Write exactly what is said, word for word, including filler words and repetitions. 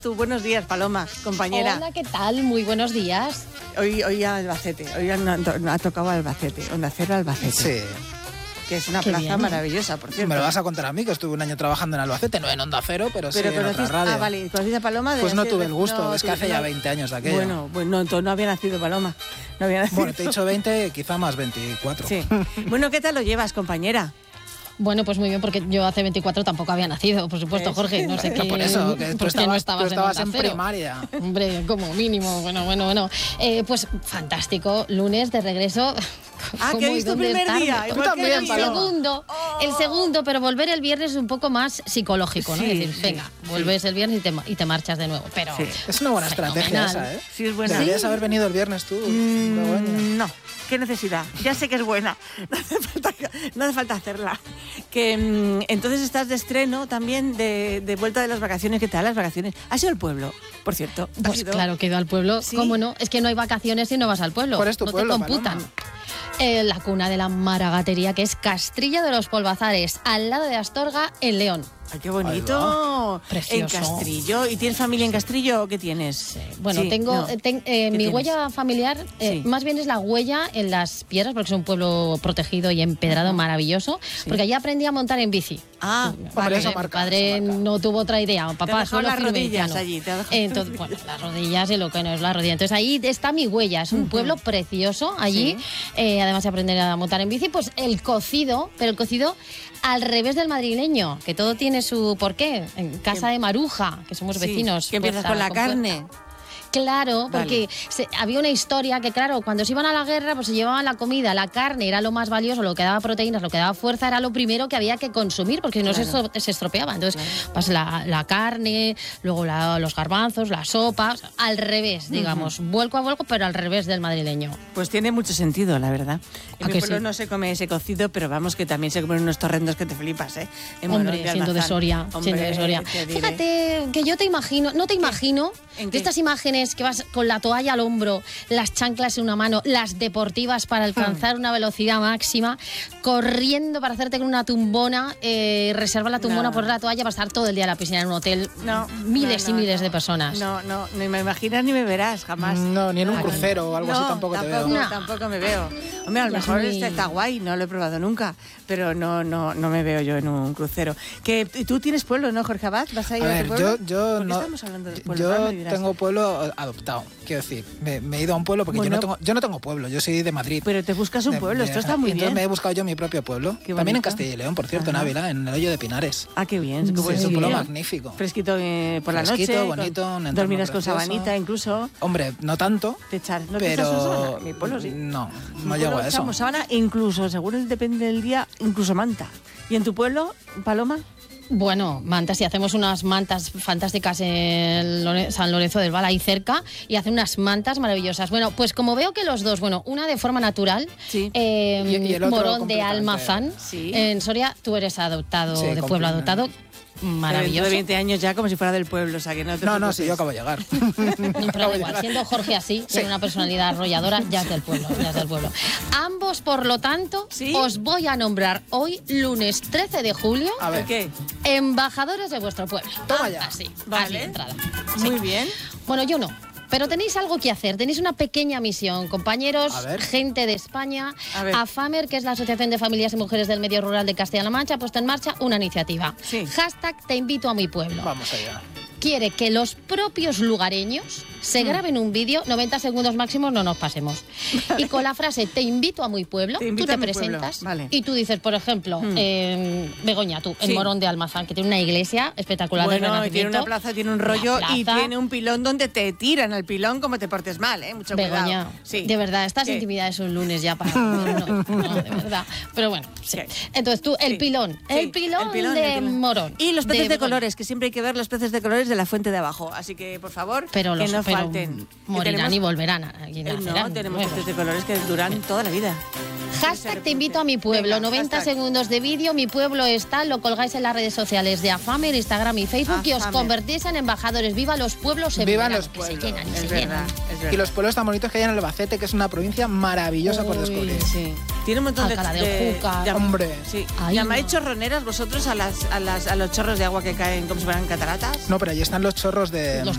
Tú, buenos días, Paloma, compañera. Hola, ¿qué tal? Muy buenos días. Hoy, hoy a Albacete, hoy ha, ha tocado Albacete, Onda Cero Albacete. Sí. Que es una Qué plaza bien. maravillosa, por cierto. Me lo vas a contar a mí, que estuve un año trabajando en Albacete, no en Onda Cero, pero, Pero sí en otra conociste, radio. ah, vale, ¿conociste a Paloma? De Pues no hacer- tuve el gusto, no, es que tú- hace ya no. veinte años de aquello. Bueno, bueno, entonces no había nacido Paloma. No había nacido. Bueno, te he dicho veinte, quizá más veinticuatro. Sí. Bueno, ¿qué tal lo llevas, compañera? Bueno, pues muy bien, porque yo hace veinticuatro tampoco había nacido, por supuesto, ¿Ves? Jorge. No sé qué. Por eso, que tú ¿por qué estabas, no tú estabas, estabas en, en Onda Cero? primaria. Hombre, como mínimo. Bueno, bueno, bueno. Eh, pues fantástico. Lunes de regreso. Ah, ¿Cómo que y hoy es tu dónde primer estar? día, Pero igual también, que el yo. Paloma. segundo, el segundo, pero volver el viernes es un poco más psicológico, ¿no? Sí, es decir, sí, venga, sí. vuelves el viernes y te, y te marchas de nuevo. Pero Sí. Es una buena estrategia fenomenal. esa, ¿eh? Sí, es buena. Deberías Sí. haber venido el viernes tú. Mm, Begoña. no, qué necesidad. Ya sé que es buena. No hace falta, no hace falta hacerla. Que mm, entonces estás de estreno también, de, de vuelta de las vacaciones. ¿Qué tal las vacaciones? ¿Has ido al pueblo, por cierto? ¿Has Pues ido? claro que he ido al pueblo. ¿Sí? ¿Cómo no? Es que no hay vacaciones si no vas al pueblo. ¿Cuál es tu no pueblo, te computan. Paloma? Eh, la cuna de la maragatería, que es Castrillo de los Polvazares, al lado de Astorga, en León. ¡Ay, qué bonito! En Precioso. Castrillo. ¿Y tienes familia en Castrillo o qué tienes? Bueno, Sí, tengo no. eh, ten- eh, ¿Qué mi tienes? huella familiar, eh, Sí. más bien es la huella en las piedras, porque es un pueblo protegido y empedrado maravilloso, porque allí aprendí a montar en bici. Ah, Vale, vale. eso Mi marca, padre eso marca. no tuvo otra idea. Te ha Papá, dejado suelo las firme, rodillas ya no. allí, te ha dejado- Entonces, bueno, las rodillas y lo que no es la rodilla. Entonces ahí está mi huella. Es un pueblo precioso allí. Sí. Eh, además de aprender a montar en bici, pues el cocido, pero el cocido al revés del madrileño, que todo tiene su porqué. En casa de Maruja, que somos Sí, vecinos. que empiezas puerta con la puerta. carne. Claro, Vale. porque se- había una historia que, claro, cuando se iban a la guerra, pues se llevaban la comida, la carne era lo más valioso, lo que daba proteínas, lo que daba fuerza, era lo primero que había que consumir, porque si no se, Claro. estro- se estropeaba. Entonces, pues la, la carne, luego la- los garbanzos, la sopa, o sea, al revés, digamos, vuelco a vuelco, pero al revés del madrileño. Pues tiene mucho sentido, la verdad. En ¿A mi que pueblo sí? no se come ese cocido, pero vamos, que también se comen unos torrendos que te flipas, ¿eh? En Morón Hombre, siendo de Almazán. Soria, Hombre, siendo de Soria. te diré. Fíjate que yo te imagino, no te imagino ¿En de qué? estas imágenes que vas con la toalla al hombro, las chanclas en una mano, las deportivas para alcanzar una velocidad máxima, corriendo para hacerte con una tumbona, eh, reservar la tumbona, No. poner la toalla para estar todo el día en la piscina en un hotel. No, miles no, y no, miles no. de personas. No, no, ni me imaginas ni me verás, jamás. No, ni en un Ah, crucero o algo así no, tampoco te tampoco, veo. No. tampoco me veo. Hombre, a lo Ya es mejor muy- este está guay, no lo he probado nunca, pero no, no, no me veo yo en un crucero. Que y tú tienes pueblo, ¿no, Jorge Abad? ¿Vas a ir A a, ver, tu yo, pueblo? yo ¿Por qué no. estamos hablando de pueblo? Ahora Yo me dirás. tengo pueblo adoptado. Quiero decir, me, me he ido a un pueblo porque Bueno. yo, no tengo, yo no tengo pueblo, yo soy de Madrid. Pero te buscas un De- pueblo, de- esto está muy y entonces bien. me he buscado yo mi propio pueblo. Qué También en bonito. Castilla y León, por cierto, en Ajá. Ávila, en el Hoyo de Pinares. Ah, qué bien. Sí, qué buen es un sitio. pueblo magnífico. Fresquito eh, por la Fresquito, noche. bonito, con- un entorno dormirás con precioso. sabanita incluso. Hombre, no tanto, Te echar, ¿no te echas una pero sábana? En mi pueblo sí. no, Mi no llego pueblo a eso. echamos sábana, incluso, según depende del día, incluso manta. ¿Y en tu pueblo, Paloma? Bueno, mantas, y hacemos unas mantas fantásticas en Lore- San Lorenzo del Val, ahí cerca, y hacen unas mantas maravillosas. Bueno, pues como veo que los dos, bueno, una de forma natural, Sí. eh, Y- y el otro Morón de completamente. Almazán, Sí. en Soria, tú eres adoptado, Sí, de pueblo completamente. adoptado, Dentro maravilloso. de veinte años ya como si fuera del pueblo, o sea que no te No, no, preocupes. sí, yo acabo de llegar. No, pero da igual, siendo Jorge así, tiene una personalidad arrolladora, ya es del pueblo, ya es del pueblo. Ambos, por lo tanto, ¿Sí? os voy a nombrar hoy, lunes trece de julio, A ver. ¿Por qué? embajadores de vuestro pueblo. Toma Ah, ya. Así, Vale. así de entrada. Muy bien. Bueno, yo no. Pero tenéis algo que hacer, tenéis una pequeña misión, compañeros, A ver. gente de España. A ver. AFAMER, que es la Asociación de Familias y Mujeres del Medio Rural de Castilla-La Mancha, ha puesto en marcha una iniciativa. Sí. Hashtag te invito a mi pueblo. Vamos allá. Quiere que los propios lugareños se graben un vídeo, noventa segundos máximos, no nos pasemos. Y con la frase te invito a mi pueblo, Te tú invito te a mi pueblo, presentas vale. y tú dices, por ejemplo, eh, Begoña, tú, Sí. en Morón de Almazán, que tiene una iglesia espectacular del Bueno, y Renacimiento. tiene una plaza, tiene un rollo La y plaza. tiene un pilón donde te tiran al pilón como te portes mal, ¿eh? Mucho Begoña, cuidado. Sí. de verdad, estas ¿Qué? intimidades un lunes ya para... No, no, de verdad. Pero bueno, sí. ¿Qué? Entonces tú, el Sí. pilón, Sí, el pilón, el pilón, de el pilón. Morón. Y los peces de, Begoña. colores, que siempre hay que ver los peces de colores de la fuente de abajo. Así que, por favor, Pero que los no pero falten. Que morirán tenemos- y volverán. Aquí Eh, nacerán no, tenemos nuevos. peces de colores que duran toda la vida. Hashtag te invito a mi pueblo, Venga, noventa hashtag. segundos de vídeo, mi pueblo está, lo colgáis en las redes sociales de AFAMER, Instagram y Facebook y os AFAMER. convertís en embajadores. ¡Viva los pueblos en Vivan verano, los que pueblos. se llenan y Es se verdad, llenan! es verdad. Y los pueblos tan bonitos que hay en Albacete, que es una provincia maravillosa por Uy, descubrir. sí. Tiene un montón de... Alcalá de Júcar. de- Hombre. Sí. Ahí ¿Llamáis no. chorroneras vosotros a, las, a, las, a los chorros de agua que caen como si fueran cataratas? No, pero allí están los chorros de... Los